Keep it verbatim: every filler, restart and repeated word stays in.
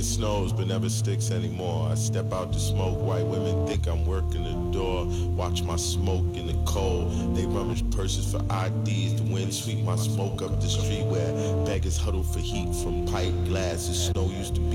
It snows but never sticks anymore. I step out to smoke, white women think I'm working the door. Watch my smoke in the cold. They rummage purses for I Ds. The wind sweep my smoke up the street where beggars huddle for heat from pipe glasses. Snow used to be